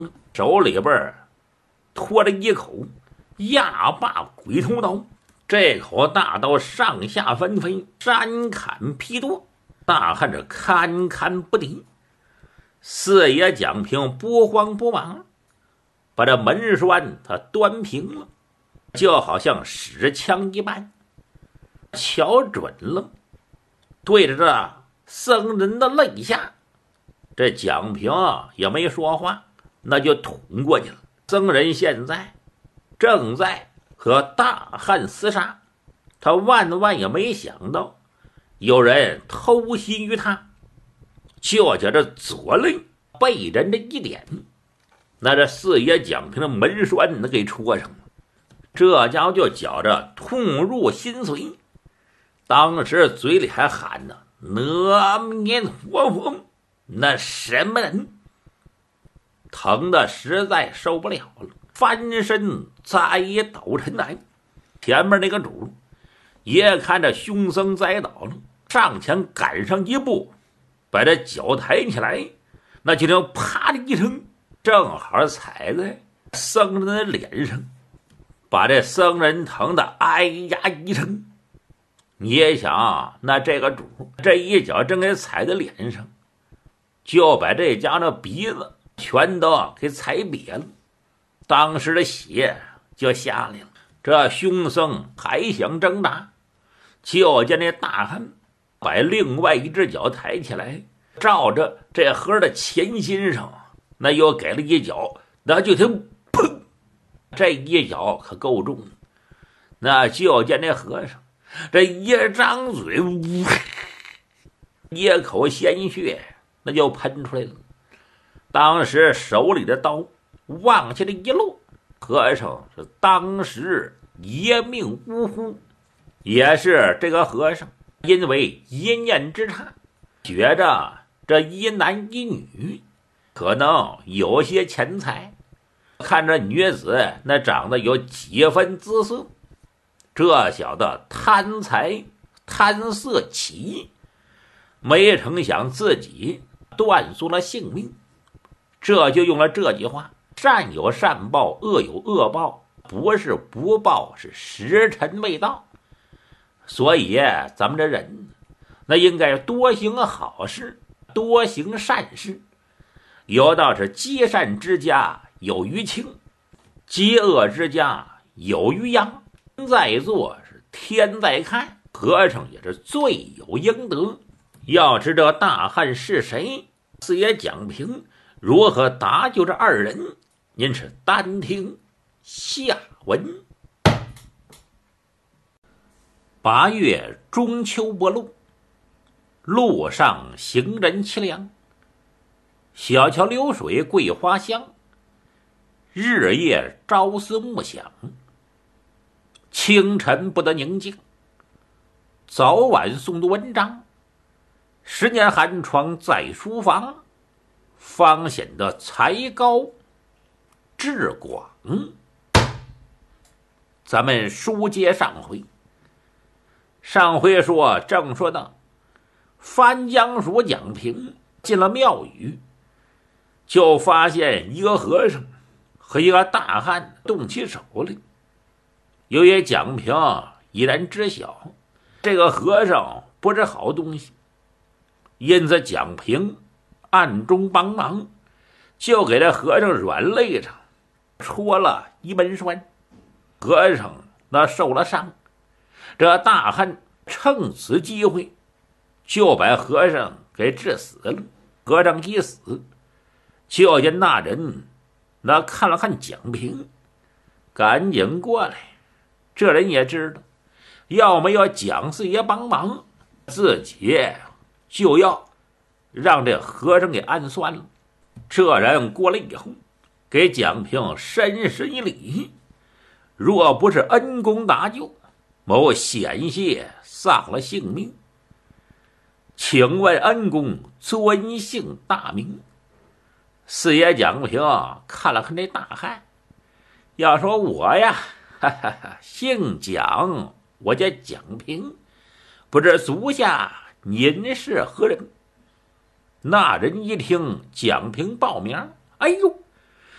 手里边托着一口压霸鬼头刀。这口大刀上下纷飞，山砍劈剁，大汉这堪堪不敌。四爷蒋平不慌不忙，把这门栓他端平了，就好像使枪一般，瞧准了，对着这僧人的肋下，这蒋平也没说话，那就捅过去了。僧人现在正在和大汉厮杀，他万万也没想到有人偷袭于他，就叫这左肋被人这一点，那这四爷蒋平的门栓那给戳上了，这家伙就觉着痛入心髓，当时嘴里还喊呢：“阿弥陀佛！”那什么人疼的实在受不了了，翻身栽倒尘埃。前面那个主也看着凶僧栽倒了，上前赶上一步，把这脚抬起来，那就听啪的一声，正好踩在僧人的脸上，把这僧人疼得哎呀一声。你也想，那这个主这一脚正给踩在脸上，就把这家的鼻子全都给踩瘪了，当时的血就下来了。这凶僧还想挣扎，就见那大汉把另外一只脚抬起来，照着这和尚的前心上那又给了一脚，那就听砰，这一脚可够重。那就见那和尚这一张嘴，一口鲜血那就喷出来了。当时手里的刀往下的一落，和尚是当时一命呜呼。也是这个和尚因为一念之差，觉着这一男一女可能有些钱财，看着女子那长得有几分姿色，这小子贪财贪色起意，没成想自己断送了性命。这就用了这句话：善有善报，恶有恶报，不是不报，是时辰未到。所以咱们这人那应该多行好事，多行善事。有道是积善之家有余庆，积恶之家有余殃。在做是天在看，和尚也是罪有应得。要知道大汉是谁，四爷蒋平如何搭救这二人，您是单听下文。8月中秋不露，路上行人凄凉，小桥流水桂花香，日夜朝思暮想，清晨不得宁静，早晚诵读文章，10年寒窗在书房，方显得才高志广。咱们书接上回，正说到番江署蒋平进了庙宇，就发现一个和尚和一个大汉动起手来。由于蒋平已然知晓这个和尚不是好东西，因此蒋平暗中帮忙，就给这和尚软肋上戳了一门栓，和尚那受了伤。这大汉趁此机会就把和尚给治死了。和尚一死，就见那人那看了看蒋平，赶紧过来。这人也知道要没有蒋四爷帮忙，自己就要让这和尚给暗算了。这人过来以后，给蒋平深施一礼，若不是恩公搭救，某险些丧了性命。请问恩公尊姓大名？四爷蒋平看了看这大汉，要说我呀，姓蒋，我叫蒋平，不知足下您是何人？那人一听蒋平报名，哎呦，